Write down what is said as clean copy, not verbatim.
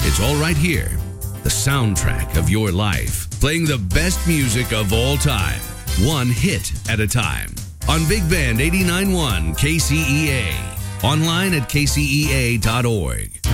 It's all right here. The soundtrack of your life. Playing the best music of all time. One hit at a time. On Big Band 89.1 KCEA. Online at kcea.org.